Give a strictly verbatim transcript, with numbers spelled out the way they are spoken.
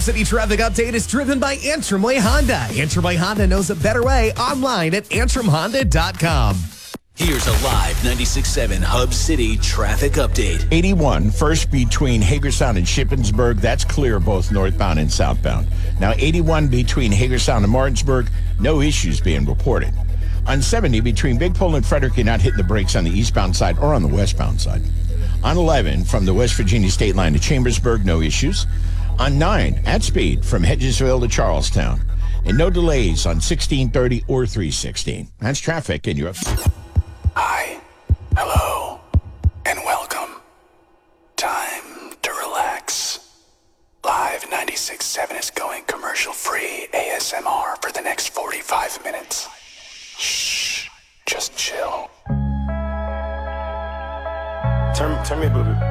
City Traffic Update is driven by Antrim Way Honda. Antrim Way Honda knows a better way. Online at antrim honda dot com. Here's a live ninety-six point seven Hub City Traffic Update. eighty-one, first between Hagerstown and Shippensburg. That's clear both northbound and southbound. Now, eighty-one between Hagerstown and Martinsburg, no issues being reported. On seventy, between Big Pole and Frederick, you're not hitting the brakes on the eastbound side or on the westbound side. On eleven, from the West Virginia state line to Chambersburg, no issues. On nine, at speed, from Hedgesville to Charlestown. And no delays on sixteen thirty or three sixteen. That's traffic in your... Hi, hello, and welcome. Time to relax. Live ninety-six point seven is going commercial-free A S M R for the next forty-five minutes. Shh, just chill. Turn, turn me a booby.